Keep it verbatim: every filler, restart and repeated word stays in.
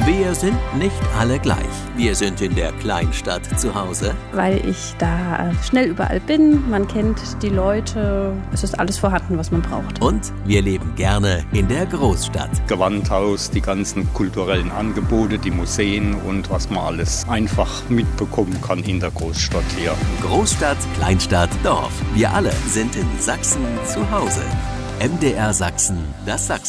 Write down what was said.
Wir sind nicht alle gleich. Wir sind in der Kleinstadt zu Hause. Weil ich da schnell überall bin, man kennt die Leute, es ist alles vorhanden, was man braucht. Und wir leben gerne in der Großstadt. Gewandhaus, die ganzen kulturellen Angebote, die Museen und was man alles einfach mitbekommen kann in der Großstadt hier. Großstadt, Kleinstadt, Dorf. Wir alle sind in Sachsen zu Hause. M D R Sachsen, das Sachsen.